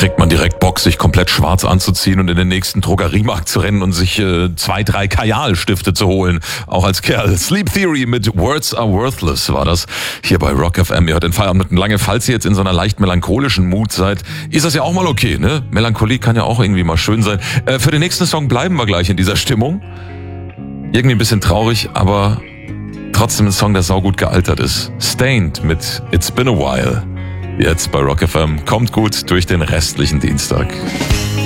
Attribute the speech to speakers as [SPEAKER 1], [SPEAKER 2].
[SPEAKER 1] kriegt man direkt Bock, sich komplett schwarz anzuziehen und in den nächsten Drogeriemarkt zu rennen und sich 2, 3 Kajal-Stifte zu holen. Auch als Kerl. Sleep Theory mit Words Are Worthless war das hier bei Rock FM. Ihr hört den Feierabend mit lange. Falls ihr jetzt in so einer leicht melancholischen Mut seid, ist das ja auch mal okay, ne? Melancholie kann ja auch irgendwie mal schön sein. Für den nächsten Song bleiben wir gleich in dieser Stimmung. Irgendwie ein bisschen traurig, aber trotzdem ein Song, der saugut gealtert ist. Stained mit It's Been a While. Jetzt bei Rock FM. Kommt gut durch den restlichen Dienstag.